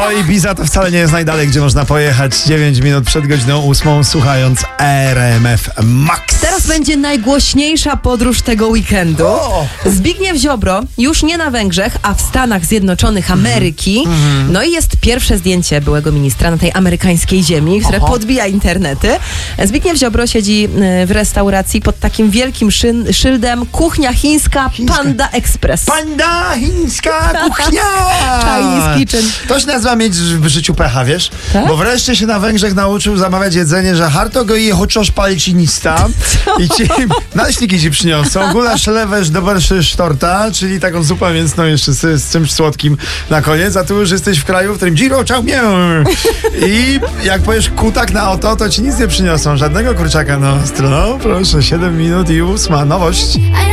No i Ibiza to wcale nie jest najdalej, gdzie można pojechać 9 minut przed godziną 8, słuchając RMF Max. Teraz będzie najgłośniejsza podróż tego weekendu. Zbigniew Ziobro już nie na Węgrzech, a w Stanach Zjednoczonych Ameryki. No i jest pierwsze zdjęcie byłego ministra na tej amerykańskiej ziemi, które podbija internety. Zbigniew Ziobro siedzi w restauracji pod takim wielkim szyldem kuchnia chińska Panda Express. Panda chińska kuchnia! Chinese kitchen. To się nazywa mieć w życiu pecha, wiesz? Tak? Bo wreszcie się na Węgrzech nauczył zamawiać jedzenie, że harto go i chociaż palcinista i ci naśniki ci przyniosą. Gulasz, lewesz, doberszy torta, czyli taką zupę mięsną jeszcze z czymś słodkim na koniec, a tu już jesteś w kraju, w którym Giro, ciao, mię. I jak powiesz kutak na oto, to ci nic nie przyniosą. Żadnego kurczaka na ostro. No proszę, 7 minut i 8. Nowość.